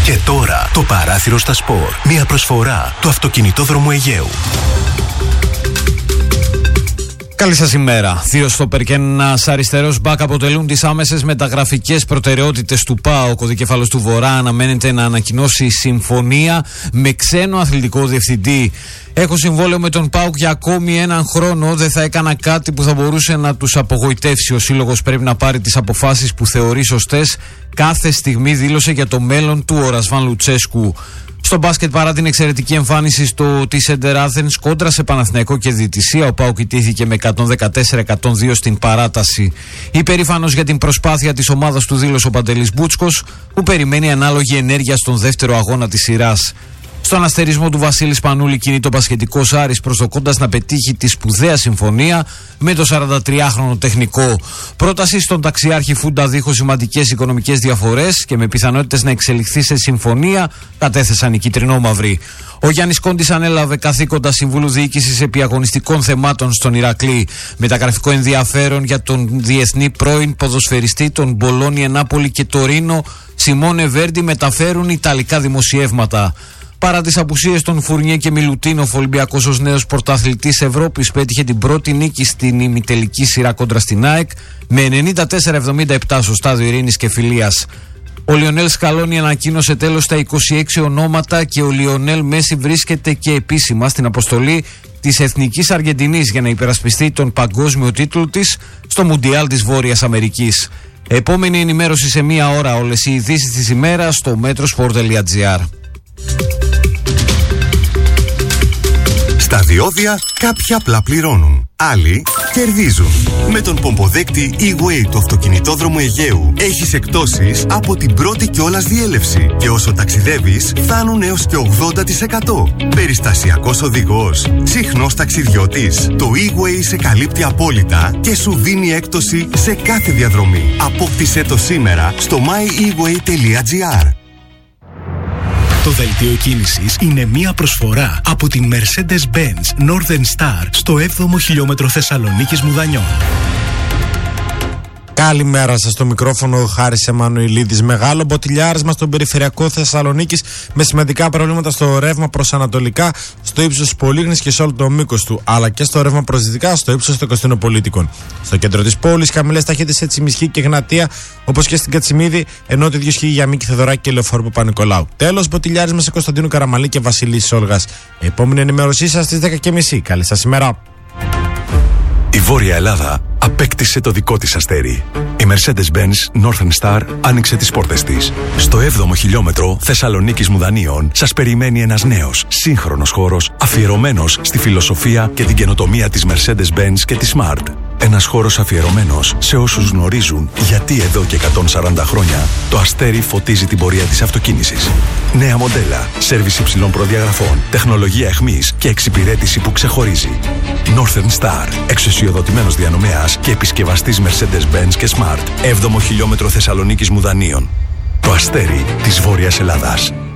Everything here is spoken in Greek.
Και τώρα το παράθυρο στα σπορ. Μια προσφορά του Αυτοκινητόδρομου Αιγαίου. Καλή σας ημέρα. Δύο στόπερ και ένας αριστερός μπακ αποτελούν τις άμεσες μεταγραφικές προτεραιότητες του ΠΑΟΚ. Ο δικεφάλος του Βορρά αναμένεται να ανακοινώσει συμφωνία με ξένο αθλητικό διευθυντή. Έχω συμβόλαιο με τον ΠΑΟΚ για ακόμη έναν χρόνο. Δεν θα έκανα κάτι που θα μπορούσε να τους απογοητεύσει. Ο σύλλογος πρέπει να πάρει τις αποφάσεις που θεωρεί σωστές κάθε στιγμή, δήλωσε για το μέλλον του ο Ρασβάν Λουτσέσκου. Στο μπάσκετ, παρά την εξαιρετική εμφάνιση στο Τίσεντερ Άθενς κόντρα σε Παναθηναϊκό και Διαιτησία, ο ΠΑΟΚ ιτήθηκε με 114-102 στην παράταση. Υπερήφανος για την προσπάθεια της ομάδας του, δήλωσε ο Παντελής Μπούτσκος, που περιμένει ανάλογη ενέργεια στον δεύτερο αγώνα της σειράς. Στον αστερισμό του Βασίλη Σπανούλη κινείται ο μπασκετικός Άρης, προσδοκώντας να πετύχει τη σπουδαία συμφωνία με το 43χρονο τεχνικό. Πρόταση στον ταξιάρχη Φούντα, δίχως σημαντικές οικονομικές διαφορές και με πιθανότητες να εξελιχθεί σε συμφωνία, κατέθεσαν οι κυτρινόμαυροι. Ο Γιάννης Κόντης ανέλαβε καθήκοντα Συμβούλου Διοίκησης επί αγωνιστικών θεμάτων στον Ηρακλή. Μεταγραφικό ενδιαφέρον για τον διεθνή πρώην ποδοσφαιριστή των Μπολόνια, Νάπολη και Τωρίνο Σιμώνε Βέρντι μεταφέρουν ιταλικά δημοσιεύματα. Παρά τις απουσίες των Φουρνιέ και Μιλουτίνοφ, ο Ολυμπιακός ως νέος πρωταθλητής Ευρώπης πέτυχε την πρώτη νίκη στην ημιτελική σειρά κόντρα στην ΑΕΚ με 94-77 στο στάδιο Ειρήνης και Φιλίας. Ο Λιονέλ Σκαλόνι ανακοίνωσε τέλος τα 26 ονόματα και ο Λιονέλ Μέση βρίσκεται και επίσημα στην αποστολή της Εθνικής Αργεντινής για να υπερασπιστεί τον παγκόσμιο τίτλο της στο Μουντιάλ της Βόρειας Αμερικής. Επόμενη ενημέρωση σε μία ώρα. Όλες οι ειδήσεις της ημέρας στο metrosport.gr. Στα διόδια κάποιοι απλά πληρώνουν, άλλοι κερδίζουν. Με τον πομποδέκτη E-Way του Αυτοκινητόδρομου Αιγαίου έχεις εκπτώσεις από την πρώτη κιόλας διέλευση και όσο ταξιδεύεις φτάνουν έως και 80%. Περιστασιακός οδηγός, συχνός ταξιδιώτης, το E-Way σε καλύπτει απόλυτα και σου δίνει έκπτωση σε κάθε διαδρομή. Απόκτησέ το σήμερα στο myeWay.gr. Το δελτίο κίνησης είναι μία προσφορά από την Mercedes-Benz Northern Star στο 7ο χιλιόμετρο Θεσσαλονίκης Μουδανιών. Καλημέρα σας, στο μικρόφωνο ο Χάρης Εμμανουηλίδης. Μεγάλο μποτιλιάρισμα στον περιφερειακό Θεσσαλονίκης με σημαντικά προβλήματα στο ρεύμα προς ανατολικά, στο ύψος της Πολύγνης και σε όλο το μήκος του, αλλά και στο ρεύμα προς δυτικά, στο ύψος των Κωνσταντινοπολίτικων. Στο κέντρο της πόλης, χαμηλές ταχύτητες σε Τσιμισκή και Γνατία, όπως και στην Κατσιμίδη, ενώ το ίδιο ισχύει για Μίκη Θεδωράκη και Λεωφόρο Παπα-Νικολάου. Τέλος, μποτιλιάρισμα σε Κωνσταντίνου Καραμαλή και Βασιλής Σόλγας. Επόμενη ενημέρωσή σας στις 10:30. Καλή σας ημέρα. Η Βόρεια Ελλάδα απέκτησε το δικό της αστέρι. Η Mercedes-Benz Northern Star άνοιξε τις πόρτες της. Στο 7ο χιλιόμετρο Θεσσαλονίκης Μουδανίων σας περιμένει ένας νέος, σύγχρονος χώρος αφιερωμένος στη φιλοσοφία και την καινοτομία της Mercedes-Benz και της Smart. Ένας χώρος αφιερωμένος σε όσους γνωρίζουν γιατί εδώ και 140 χρόνια το αστέρι φωτίζει την πορεία της αυτοκίνησης. Νέα μοντέλα, σέρβις υψηλών προδιαγραφών, τεχνολογία εχμής και εξυπηρέτηση που ξεχωρίζει. Northern Star, εξουσιοδοτημένος διανομέας και επισκευαστής Mercedes-Benz και Smart. 7ο χιλιόμετρο Θεσσαλονίκης Μουδανίων. Το αστέρι της Βόρειας Ελλάδας.